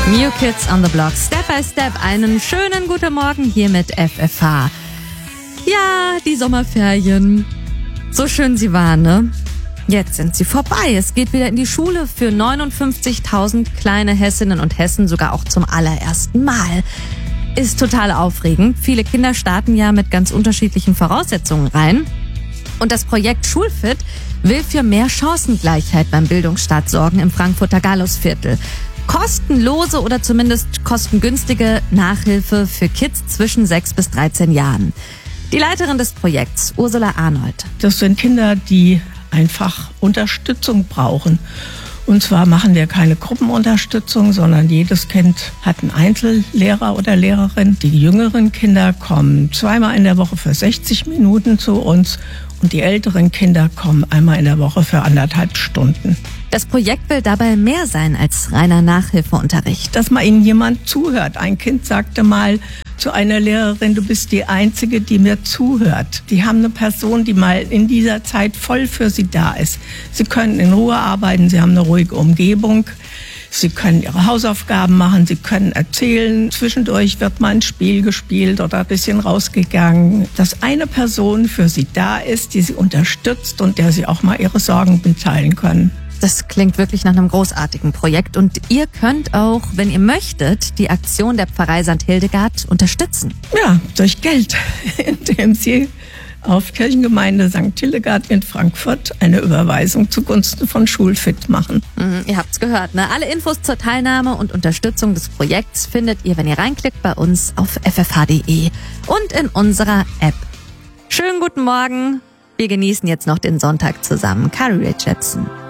New Kids on the Block, Step by Step. Einen schönen guten Morgen hier mit FFH. Ja, die Sommerferien. So schön sie waren, ne? Jetzt sind sie vorbei. Es geht wieder in die Schule für 59.000 kleine Hessinnen und Hessen, sogar auch zum allerersten Mal. Ist total aufregend. Viele Kinder starten ja mit ganz unterschiedlichen Voraussetzungen rein. Und das Projekt Schulfit will für mehr Chancengleichheit beim Bildungsstart sorgen im Frankfurter Gallusviertel. Kostenlose oder zumindest kostengünstige Nachhilfe für Kids zwischen 6 bis 13 Jahren. Die Leiterin des Projekts, Ursula Arnold. Das sind Kinder, die einfach Unterstützung brauchen. Und zwar machen wir keine Gruppenunterstützung, sondern jedes Kind hat einen Einzellehrer oder Lehrerin. Die jüngeren Kinder kommen zweimal in der Woche für 60 Minuten zu uns und die älteren Kinder kommen einmal in der Woche für 1,5 Stunden. Das Projekt will dabei mehr sein als reiner Nachhilfeunterricht. Dass mal ihnen jemand zuhört. Ein Kind sagte mal zu einer Lehrerin, du bist die Einzige, die mir zuhört. Die haben eine Person, die mal in dieser Zeit voll für sie da ist. Sie können in Ruhe arbeiten, sie haben eine ruhige Umgebung. Sie können ihre Hausaufgaben machen, sie können erzählen. Zwischendurch wird mal ein Spiel gespielt oder ein bisschen rausgegangen. Dass eine Person für sie da ist, die sie unterstützt und der sie auch mal ihre Sorgen mitteilen können. Das klingt wirklich nach einem großartigen Projekt und ihr könnt auch, wenn ihr möchtet, die Aktion der Pfarrei St. Hildegard unterstützen. Ja, durch Geld, indem sie auf Kirchengemeinde St. Hildegard in Frankfurt eine Überweisung zugunsten von Schulfit machen. Ihr habt's gehört, ne? Alle Infos zur Teilnahme und Unterstützung des Projekts findet ihr, wenn ihr reinklickt, bei uns auf ffh.de und in unserer App. Schönen guten Morgen. Wir genießen jetzt noch den Sonntag zusammen. Carly Rae Jepsen.